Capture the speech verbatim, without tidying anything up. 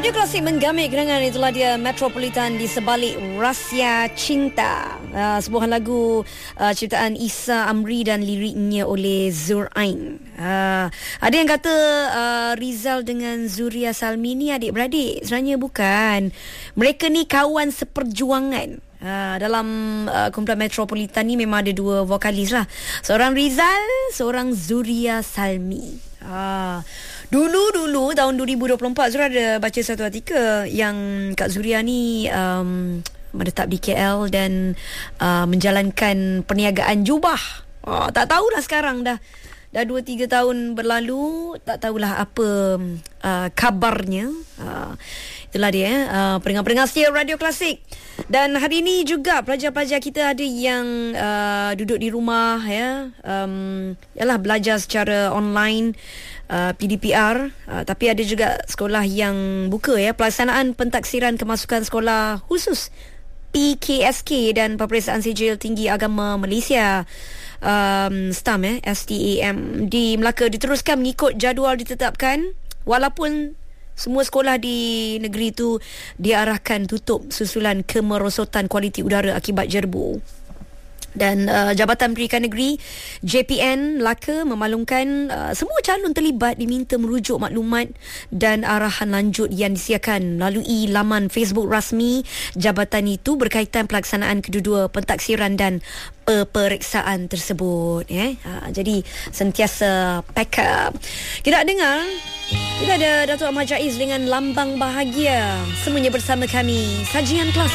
Radio Klasik menggamit kenangan. Itulah dia Metropolitan di sebalik Rahsia Cinta, uh, sebuah lagu uh, ciptaan Isa Amri dan liriknya oleh Zurain. uh, Ada yang kata uh, Rizal dengan Zuria Salmi ni adik-beradik. Sebenarnya bukan. Mereka ni kawan seperjuangan. Uh, dalam uh, kumpulan Metropolitan ni memang ada dua vokalis lah. Seorang Rizal, seorang Zuria Salmi. Ah, Dulu-dulu tahun dua ribu dua puluh empat Zura ada baca satu artikel yang Kak Zuria ni um, menetap di K L dan uh, menjalankan perniagaan jubah. Oh, tak tahulah sekarang dah dah dua tiga tahun berlalu, tak tahulah apa uh, kabarnya. Uh, itulah dia uh, pendengar-pendengar setia Radio Klasik. Dan hari ini juga pelajar-pelajar kita ada yang uh, duduk di rumah ya. Um, yalah belajar secara online. Uh, P D P R, uh, tapi ada juga sekolah yang buka ya. Pelaksanaan pentaksiran kemasukan sekolah khusus P K S K dan peperiksaan sijil tinggi agama Malaysia um, S T A M eh, S T A M di Melaka diteruskan mengikut jadual ditetapkan, walaupun semua sekolah di negeri itu diarahkan tutup susulan kemerosotan kualiti udara akibat jerbu. Dan uh, Jabatan Pendidikan Negeri J P N Melaka memaklumkan uh, semua calon terlibat diminta merujuk maklumat dan arahan lanjut yang disiarkan melalui laman Facebook rasmi jabatan itu berkaitan pelaksanaan kedua-dua pentaksiran dan peperiksaan tersebut. Eh? Ha, jadi sentiasa pack up. Kita dengar, kita ada Datuk Ahmad Jaiz dengan Lambang Bahagia. Semuanya bersama kami, Sajian Kelas.